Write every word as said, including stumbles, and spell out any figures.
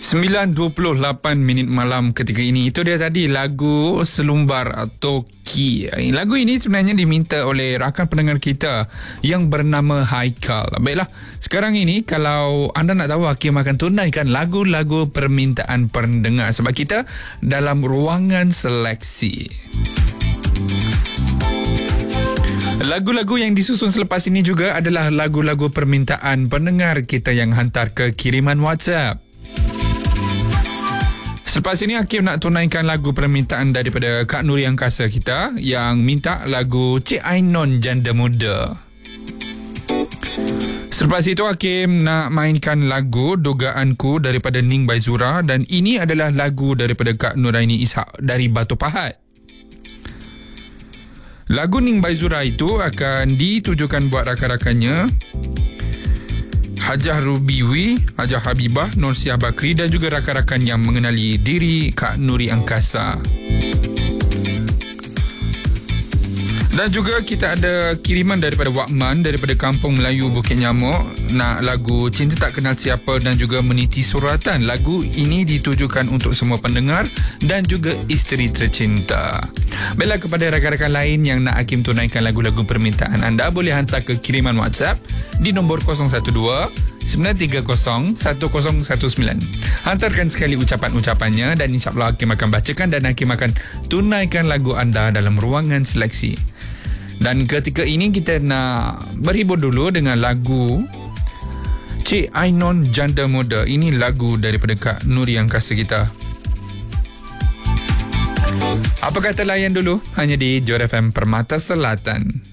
sembilan dua puluh lapan minit malam ketika ini. Itu dia tadi lagu Selumbar atau Ki. Lagu ini sebenarnya diminta oleh rakan pendengar kita yang bernama Haikal. Baiklah, sekarang ini kalau anda nak tahu, Hakim akan tunaikan lagu-lagu permintaan pendengar sebab kita dalam ruangan seleksi. Lagu-lagu yang disusun selepas ini juga adalah lagu-lagu permintaan pendengar kita yang hantar ke kiriman WhatsApp. Selepas ini Hakim nak tunaikan lagu permintaan daripada Kak Nuri Angkasa kita yang minta lagu Cik Ainon Janda Muda. Selepas itu Hakim nak mainkan lagu Dugaanku daripada Ning Baizura, dan ini adalah lagu daripada Kak Nuraini Ishak dari Batu Pahat. Lagu Ning Baizura itu akan ditujukan buat rakan-rakannya Hajah Rubiwi, Hajah Habibah, Nursiah Bakri dan juga rakan-rakan yang mengenali diri Kak Nuri Angkasa. Dan juga kita ada kiriman daripada Wakman daripada Kampung Melayu Bukit Nyamuk, nak lagu Cinta Tak Kenal Siapa dan juga Meniti Suratan. Lagu ini ditujukan untuk semua pendengar dan juga isteri tercinta. Baiklah, kepada rakan-rakan lain yang nak Hakim tunaikan lagu-lagu permintaan anda, boleh hantar ke kiriman WhatsApp di nombor kosong satu dua sembilan tiga kosong satu kosong satu sembilan. Hantarkan sekali ucapan-ucapannya dan insyaAllah Hakim akan bacakan dan Hakim akan tunaikan lagu anda dalam ruangan seleksi. Dan ketika ini kita nak berhibur dulu dengan lagu Cik Ainon Janda Muda. Ini lagu daripada Kak Nuri Angkasa kita. Apa kata layan dulu hanya di Johor F M Permata Selatan.